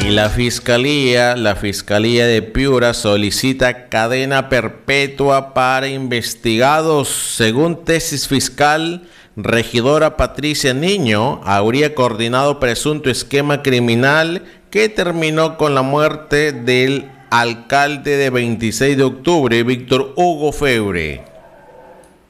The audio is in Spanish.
Y la Fiscalía de Piura solicita cadena perpetua para investigados. Según tesis fiscal, regidora Patricia Niño habría coordinado presunto esquema criminal que terminó con la muerte del alcalde de 26 de octubre, Víctor Hugo Febre.